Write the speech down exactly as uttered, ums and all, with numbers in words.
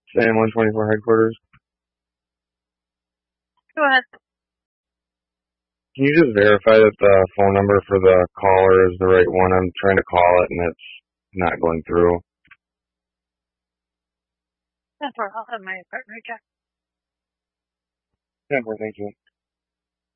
Sam one twenty-four headquarters. Go ahead. Can you just verify that the phone number for the caller is the right one? I'm trying to call it and it's not going through. That's where I'll have my partner check. Yeah, thank you.